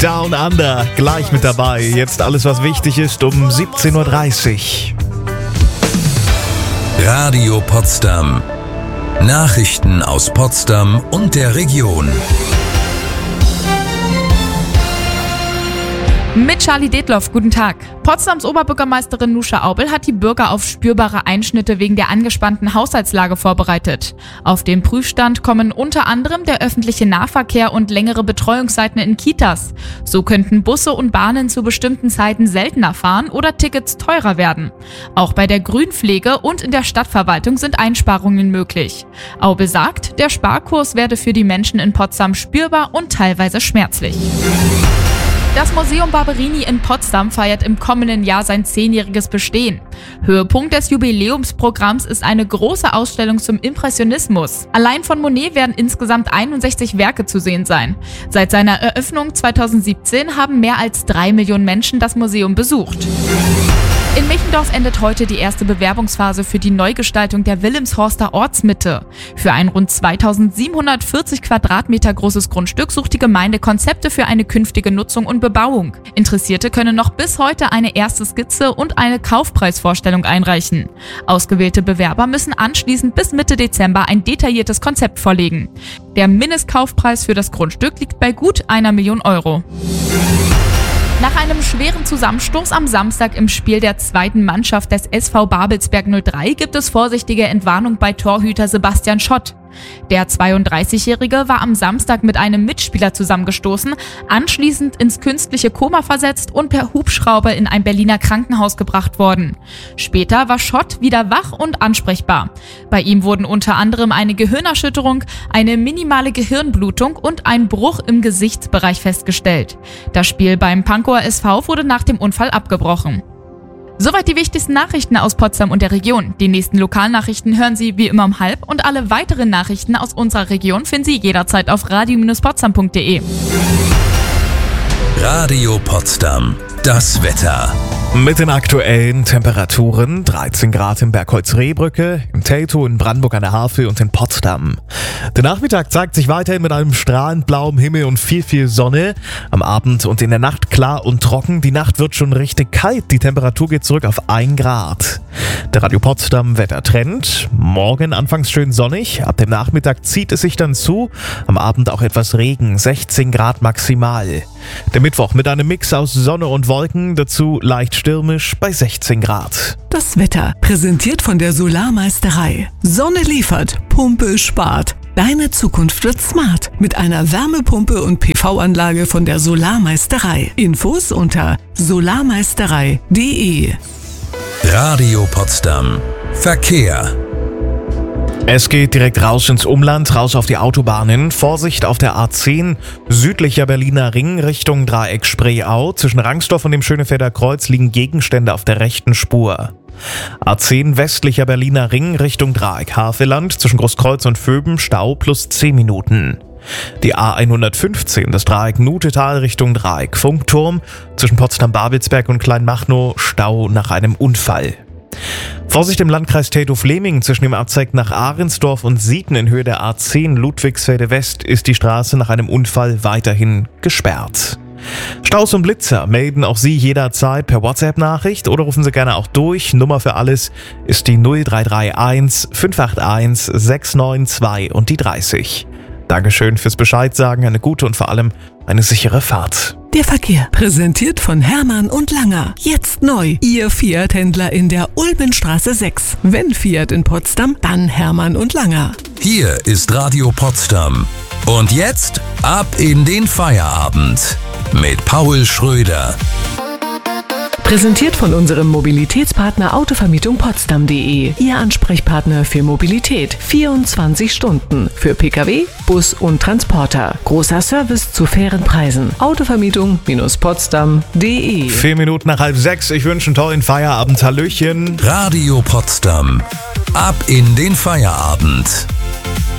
Down Under, gleich mit dabei. Jetzt alles, was wichtig ist, um 17.30 Uhr. Radio Potsdam. Nachrichten aus Potsdam und der Region. Mit Charlie Detloff, guten Tag. Potsdams Oberbürgermeisterin Nuscha Aubel hat die Bürger auf spürbare Einschnitte wegen der angespannten Haushaltslage vorbereitet. Auf den Prüfstand kommen unter anderem der öffentliche Nahverkehr und längere Betreuungszeiten in Kitas. So könnten Busse und Bahnen zu bestimmten Zeiten seltener fahren oder Tickets teurer werden. Auch bei der Grünpflege und in der Stadtverwaltung sind Einsparungen möglich. Aubel sagt, der Sparkurs werde für die Menschen in Potsdam spürbar und teilweise schmerzlich. Das Museum Barberini in Potsdam feiert im kommenden Jahr sein 10-jähriges Bestehen. Höhepunkt des Jubiläumsprogramms ist eine große Ausstellung zum Impressionismus. Allein von Monet werden insgesamt 61 Werke zu sehen sein. Seit seiner Eröffnung 2017 haben mehr als 3 Millionen Menschen das Museum besucht. In Michendorf endet heute die erste Bewerbungsphase für die Neugestaltung der Wilhelmshorster Ortsmitte. Für ein rund 2740 Quadratmeter großes Grundstück sucht die Gemeinde Konzepte für eine künftige Nutzung und Bebauung. Interessierte können noch bis heute eine erste Skizze und eine Kaufpreisvorstellung einreichen. Ausgewählte Bewerber müssen anschließend bis Mitte Dezember ein detailliertes Konzept vorlegen. Der Mindestkaufpreis für das Grundstück liegt bei gut 1 Million Euro. Nach einem schweren Zusammenstoß am Samstag im Spiel der zweiten Mannschaft des SV Babelsberg 03 gibt es vorsichtige Entwarnung bei Torhüter Sebastian Schott. Der 32-Jährige war am Samstag mit einem Mitspieler zusammengestoßen, anschließend ins künstliche Koma versetzt und per Hubschrauber in ein Berliner Krankenhaus gebracht worden. Später war Schott wieder wach und ansprechbar. Bei ihm wurden unter anderem eine Gehirnerschütterung, eine minimale Gehirnblutung und ein Bruch im Gesichtsbereich festgestellt. Das Spiel beim Pankower SV wurde nach dem Unfall abgebrochen. Soweit die wichtigsten Nachrichten aus Potsdam und der Region. Die nächsten Lokalnachrichten hören Sie wie immer um 12:30 und alle weiteren Nachrichten aus unserer Region finden Sie jederzeit auf radio-potsdam.de. Radio Potsdam. Das Wetter. Mit den aktuellen Temperaturen 13 Grad in Bergholz-Rehbrücke, in Teltow, in Brandenburg an der Havel und in Potsdam. Der Nachmittag zeigt sich weiterhin mit einem strahlend blauem Himmel und viel Sonne. Am Abend und in der Nacht klar und trocken. Die Nacht wird schon richtig kalt. Die Temperatur geht zurück auf 1 Grad. Der Radio Potsdam Wettertrend. Morgen anfangs schön sonnig. Ab dem Nachmittag zieht es sich dann zu. Am Abend auch etwas Regen. 16 Grad maximal. Der Mittwoch mit einem Mix aus Sonne und Wolken. Dazu leicht stürmisch bei 16 Grad. Das Wetter präsentiert von der Solarmeisterei. Sonne liefert, Pumpe spart. Deine Zukunft wird smart mit einer Wärmepumpe und PV-Anlage von der Solarmeisterei. Infos unter solarmeisterei.de. Radio Potsdam. Verkehr. Es geht direkt raus ins Umland, raus auf die Autobahnen. Vorsicht auf der A10, südlicher Berliner Ring Richtung Dreieck Spreeau. Zwischen Rangsdorf und dem Schönefelder Kreuz liegen Gegenstände auf der rechten Spur. A10 westlicher Berliner Ring Richtung Dreieck Havelland. Zwischen Großkreuz und Vöben Stau plus 10 Minuten. Die A115, das Dreieck Nutetal Richtung Dreieck Funkturm. Zwischen Potsdam-Babelsberg und Kleinmachnow Stau nach einem Unfall. Vorsicht im Landkreis Teltow-Fläming zwischen dem Abzweig nach Ahrensdorf und Sieten in Höhe der A10 Ludwigsfelde West ist die Straße nach einem Unfall weiterhin gesperrt. Staus und Blitzer melden auch Sie jederzeit per WhatsApp-Nachricht oder rufen Sie gerne auch durch. Nummer für alles ist die 0331 581 692 und die 30. Dankeschön fürs Bescheid sagen, eine gute und vor allem eine sichere Fahrt. Der Verkehr präsentiert von Hermann und Langer. Jetzt neu. Ihr Fiat-Händler in der Ulbenstraße 6. Wenn Fiat in Potsdam, dann Hermann und Langer. Hier ist Radio Potsdam. Und jetzt ab in den Feierabend mit Paul Schröder. Präsentiert von unserem Mobilitätspartner Autovermietung Potsdam.de. Ihr Ansprechpartner für Mobilität. 24 Stunden. Für Pkw, Bus und Transporter. Großer Service zu fairen Preisen. Autovermietung-potsdam.de. 4 Minuten nach 5:30. Ich wünsche einen tollen Feierabend. Hallöchen. Radio Potsdam. Ab in den Feierabend.